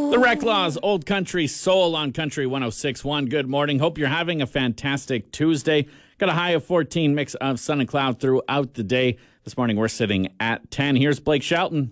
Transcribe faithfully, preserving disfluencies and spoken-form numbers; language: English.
The Reclaws, Old Country Soul on Country one oh six point one. Good morning. Hope you're having a fantastic Tuesday. Got a high of fourteen, mix of sun and cloud throughout the day. This morning we're sitting at ten. Here's Blake Shelton.